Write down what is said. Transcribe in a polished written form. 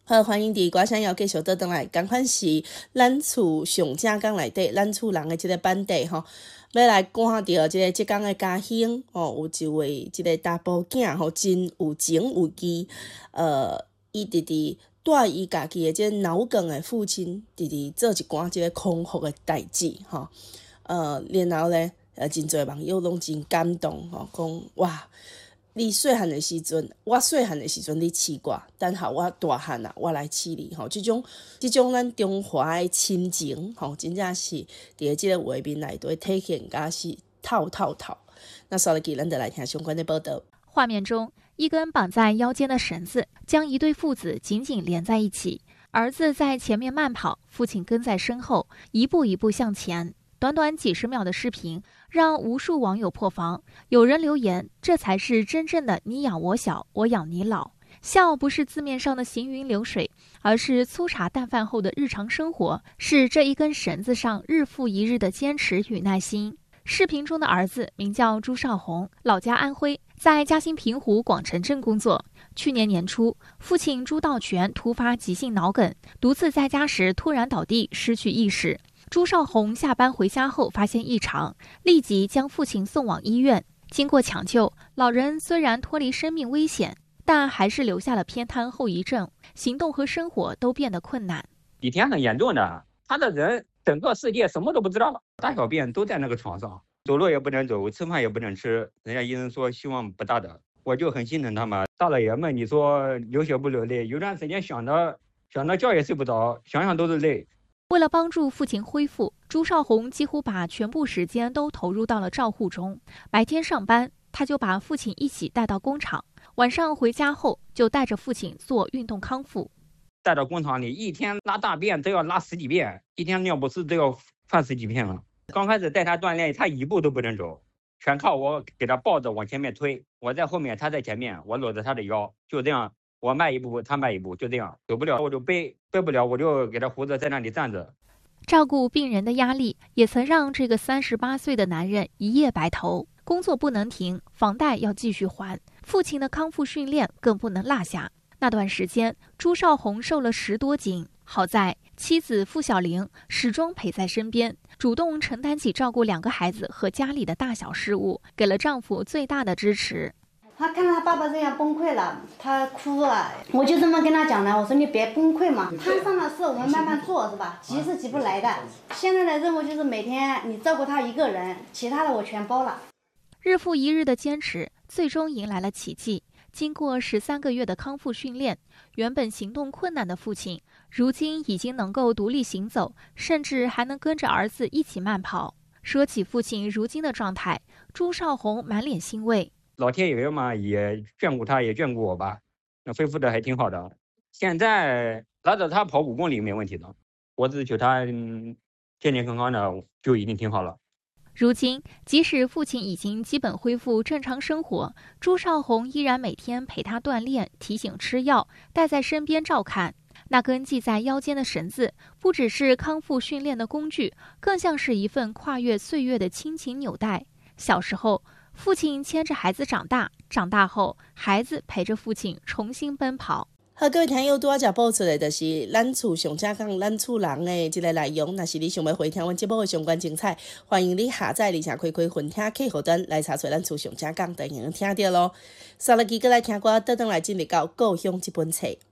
好，欢迎伫歌声要继续倒转来，同款是咱厝上正港内底，咱厝人的即个班底吼，要来看到即个即港的家庭吼，有一位即个查甫囝吼，真有情有义，伊直直带伊家己的即个脑梗的父亲，直直做一寡即个康复的代志吼，然后咧，真侪网友拢真感动吼，讲哇。你细汉的时阵，我细汉的时阵你试过，等下我大汉啊，我来试你吼。即种咱中华的亲情吼，真正是伫即个画面内底体现甲是透。那稍后咱就来听相关的报道。 画面中，一根绑在腰间的绳子将一对父子紧紧连在一起，儿子在前面慢跑，父亲跟在身后，一步一步向前。短短几十秒的视频让无数网友破防，有人留言：“这才是真正的你养我小，我养你老。”笑不是字面上的行云流水，而是粗茶淡饭后的日常生活，是这一根绳子上日复一日的坚持与耐心。视频中的儿子名叫朱少红，老家安徽，在嘉兴平湖广城镇工作。去年年初，父亲朱道全突发急性脑梗，独自在家时突然倒地，失去意识。朱少红下班回家后发现异常，立即将父亲送往医院。经过抢救，老人虽然脱离生命危险，但还是留下了偏瘫后遗症，行动和生活都变得困难。 以前很严重的，他的人整个世界什么都不知道，大小便都在那个床上，走路也不能走，吃饭也不能吃。人家医生说希望不大的，我就很心疼他们。大老爷们，你说流血不流泪？有段时间想着觉也睡不着，想想都是泪。 为了帮助父亲恢复，朱少红几乎把全部时间都投入到了照护中。白天上班，他就把父亲一起带到工厂；晚上回家后，就带着父亲做运动康复。 带到工厂里，一天拉大便都要拉10几遍，一天尿不湿都要犯10几遍了。刚开始带他锻炼，他一步都不能走，全靠我给他抱着往前面推，我在后面，他在前面，我搂着他的腰，就这样。我迈一步，他迈一步，就这样，走不了我就背不了，我就给他扶着在那里站着。 照顾病人的压力也曾让这个38岁的男人一夜白头，工作不能停，房贷要继续还，父亲的康复训练更不能落下。那段时间，朱少红瘦了10多斤，好在妻子付小玲始终陪在身边，主动承担起照顾2个孩子和家里的大小事务，给了丈夫最大的支持。 他看到他爸爸这样崩溃了，他哭了，我就这么跟他讲的，我说你别崩溃嘛，摊上的事我们慢慢做是吧？急是急不来的。现在的任务就是每天你照顾他一个人，其他的我全包了。 日复一日的坚持，最终迎来了奇迹。经过13个月的康复训练，原本行动困难的父亲，如今已经能够独立行走，甚至还能跟着儿子一起慢跑。说起父亲如今的状态，朱少红满脸欣慰。 老天爷嘛，也眷顾他，也眷顾我吧，那恢复的还挺好的。现在拉着他跑5公里没问题的，我只求他健健康康的就已经挺好了。 如今，即使父亲已经基本恢复正常生活，朱少红依然每天陪他锻炼，提醒吃药，带在身边照看。那根系在腰间的绳子，不只是康复训练的工具，更像是一份跨越岁月的亲情纽带。小时候，父亲牵着孩子长大，长大后，孩子陪着父亲重新奔跑。 好，各位听友，拄仔才播出的就是咱厝上正港咱厝人的这个内容。若是你想要回听阮节目的相关精彩，欢迎你下载而且开分听客户端来查找咱厝上正港，就能听到咯。稍后再来听歌，倒转来进入到故乡这本册。